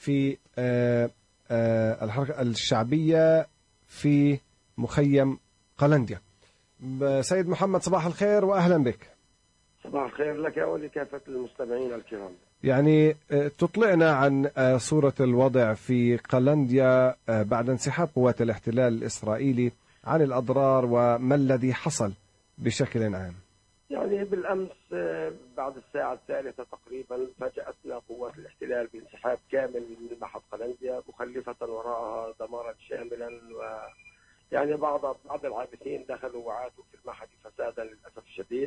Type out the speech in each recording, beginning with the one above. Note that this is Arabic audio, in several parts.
في الحركة الشعبية في مخيم قلنديا. سيد محمد، صباح الخير وأهلا بك. صباح الخير لك ولكافة المستمعين الكرام. يعني تطلعنا عن صورة الوضع في قلنديا بعد انسحاب قوات الاحتلال الإسرائيلي عن الأضرار وما الذي حصل بشكل عام. يعني بالأمس بعد الساعة الثالثة تقريبا فاجأتنا قوات الاحتلال بانسحاب كامل من معهد قلنديا مخلفة وراءها دمارا شاملا، ويعني بعض العابثين دخلوا وعاتوا في المعهد فسادا للأسف الشديد.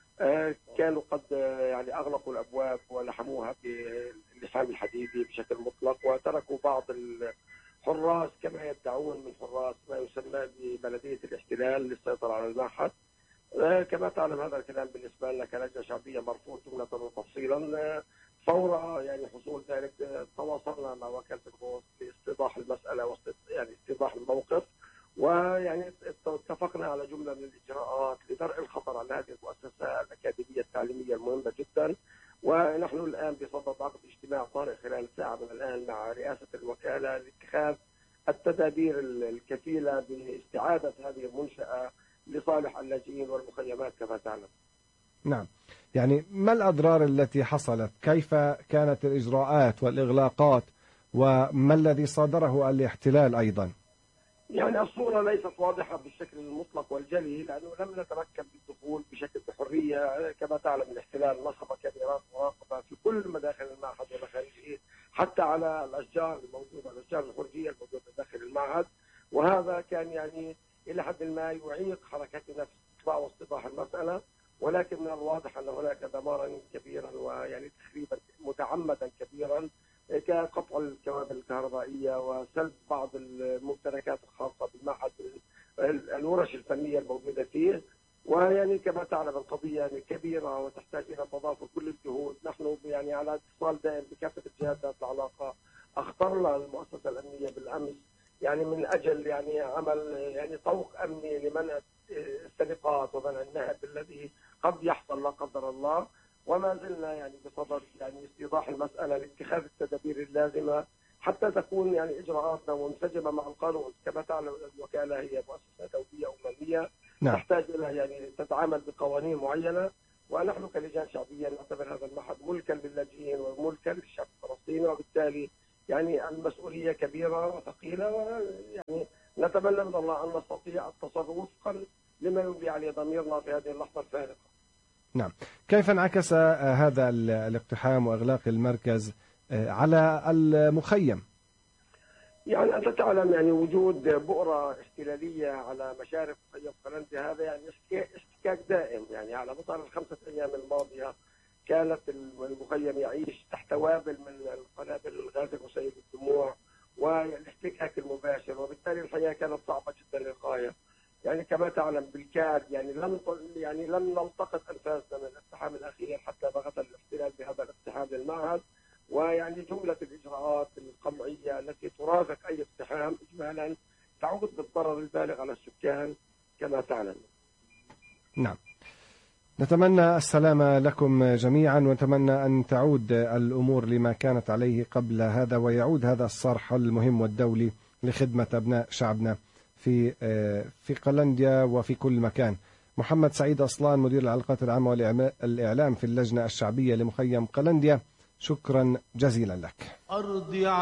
كانوا قد يعني أغلقوا الأبواب ولحموها باللحام الحديدي بشكل مطلق، وتركوا بعض الحراس كما يدعون من حراس ما يسمى ببلدية الاحتلال للسيطرة على المعهد. كما تعلم هذا الكلام بالنسبة لنا كلجنة شعبية مرفوض جملة وتفصيلا. فور يعني حصول ذلك تواصلنا مع وكالة الغوث لاستيضاح المسألة يعني استيضاح الموقف، ويعني اتفقنا على جملة من الإجراءات لدرء الخطر على هذه المؤسسة الأكاديمية التعليمية المهمة جدا. ونحن الآن بصدد عقد اجتماع طارئ خلال ساعة من الآن مع رئاسة الوكالة لاتخاذ التدابير الكفيلة باستعادة هذه المنشأة لصالح اللاجئين والمخيمات كما تعلم. نعم، يعني ما الأضرار التي حصلت؟ كيف كانت الإجراءات والإغلاقات؟ وما الذي صادره الاحتلال أيضا؟ يعني الصورة ليست واضحة بالشكل المطلق والجلي، لأنه لم نتمكن بالدخول بشكل بحرية. كما تعلم الاحتلال نصب كاميرات مراقبة في كل مداخل المعهد ومخارجه، حتى على الأشجار الموجودة، الأشجار الخارجية الموجودة داخل المعهد، وهذا كان يعني إلى حد ما يعيق حركتنا في استطلاع واستيضاح المسألة. ولكن من الواضح أن هناك دمارا كبيرا ويعني تخريبا متعمدا كبيرا كقطع الكوابل الكهربائية وسلب بعض الممتلكات الخاصة بالمعهد، الورش الفنية الموجودة فيه. ويعني كما تعلم القضية يعني كبيرة وتحتاج إلى تضافر كل الجهود. نحن يعني على اتصال دائم بكافة الجهات ذات العلاقة. أخطرنا المؤسسة الأمنية بالأمس يعني من أجل يعني عمل يعني طوق أمني لمنع السرقات ومنع النهب الذي قد يحصل لا قدر الله. وما زلنا يعني بصدد يعني استيضاح المسألة لاتخاذ التدابير اللازمة حتى تكون يعني إجراءاتنا منسجمة مع القانون. كما تعلم الوكالة هي مؤسسة دولية أممية تحتاج إلى يعني تتعامل بقوانين معينة، ونحن كلجان شعبية نعتبر هذا المعهد ملكا للاجئين وملكا للشعب الفلسطيني، وبالتالي يعني المسؤولية كبيرة وثقيلة، ويعني نتمنى من الله أن نستطيع التصرف وفقا لما يملي عليه ضميرنا في هذه اللحظة الفارقة. نعم، كيف انعكس هذا الاقتحام وإغلاق المركز على المخيم؟ يعني أنت تعلم يعني وجود بؤرة احتلالية على مشارف مخيم قلنديا هذا يعني احتكاك دائم. يعني على مدار الخمسة أيام الماضية كانت المخيم يعيش تحت وابل من القنابل الغاز المسيل للدموع والاحتكاك المباشر، وبالتالي الحياة كانت صعبة جدا للغاية. يعني كما تعلم بالكاد يعني لم نلتقط انفاسنا من الاقتحام الاخير حتى بغت الاحتلال بهذا الاقتحام للمعهد. ويعني جمله الاجراءات القمعيه التي ترافق اي اقتحام اجمالا تعود بالضرر البالغ على السكان كما تعلم. نعم، نتمنى السلامة لكم جميعا، ونتمنى أن تعود الأمور لما كانت عليه قبل هذا، ويعود هذا الصرح المهم والدولي لخدمة أبناء شعبنا في قلنديا وفي كل مكان. محمد سعيد أصلان، مدير العلاقات العامة والإعلام في اللجنة الشعبية لمخيم قلنديا، شكرا جزيلا لك.